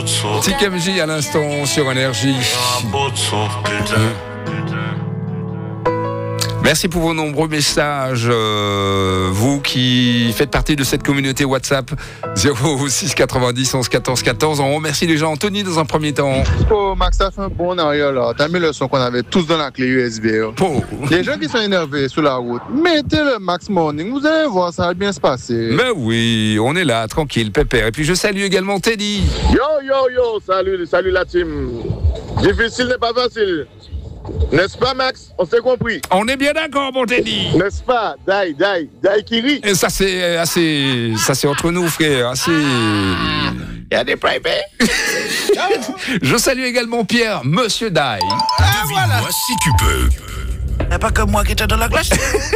TKMJ à l'instant sur Énergie. Merci pour vos nombreux messages, vous qui faites partie de cette communauté WhatsApp 06 90 11 14 14. On remercie déjà Anthony dans un premier temps. Oh, Max, ça fait un bon arrière là. T'as mis le son qu'on avait tous dans la clé USB. Oh. Les gens qui sont énervés sur la route, mettez le Max Morning, vous allez voir, ça va bien se passer. Ben oui, on est là, tranquille, pépère. Et puis je salue également Teddy. Yo, salut la team. Difficile n'est pas facile. N'est-ce pas, Max? On s'est compris. On est bien d'accord, mon Teddy. N'est-ce pas? Dai Kiri. Et ça c'est entre nous, frère. Il y a des privés. Je salue également Pierre, Monsieur Dai. Devine-moi si tu peux. Il n'y a pas que moi qui étais dans la glace.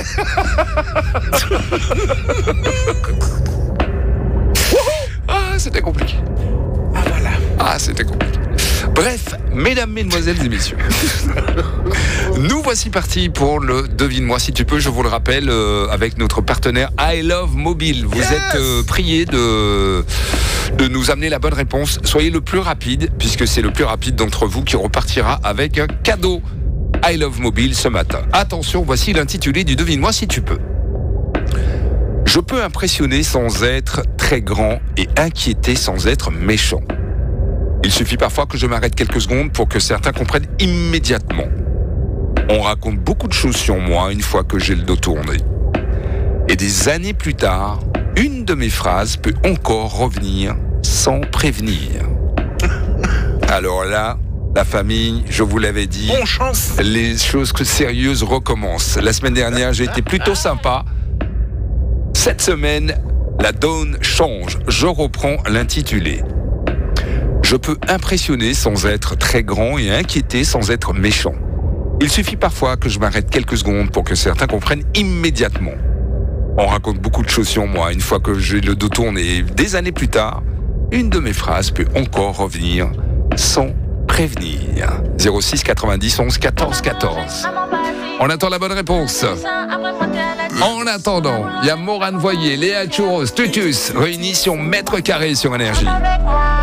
C'était compliqué. C'était compliqué. Bref, mesdames, mesdemoiselles et messieurs, nous voici partis pour le Devine-moi si tu peux. Je vous le rappelle, avec notre partenaire I Love Mobile. Vous êtes priés de nous amener la bonne réponse. Soyez le plus rapide, puisque c'est le plus rapide d'entre vous qui repartira avec un cadeau I Love Mobile ce matin. Attention, voici l'intitulé du Devine-moi si tu peux. Je peux impressionner sans être très grand et inquiéter sans être méchant. Il suffit parfois que je m'arrête quelques secondes pour que certains comprennent immédiatement. On raconte beaucoup de choses sur moi une fois que j'ai le dos tourné. Et des années plus tard, une de mes phrases peut encore revenir sans prévenir. Alors là, la famille, je vous l'avais dit, Bonne chance. les choses sérieuses recommencent. La semaine dernière, j'ai été plutôt sympa. Cette semaine, la donne change. Je reprends l'intitulé. Je peux impressionner sans être très grand et inquiéter sans être méchant. Il suffit parfois que je m'arrête quelques secondes pour que certains comprennent immédiatement. On raconte beaucoup de choses sur moi une fois que j'ai le dos tourné. Des années plus tard, une de mes phrases peut encore revenir sans prévenir. 06 90 11 14 14. On attend la bonne réponse. En attendant, il y a Morane Voyer, Léa Chouros, Tutus, réunis sur Mètre Carré sur Énergie.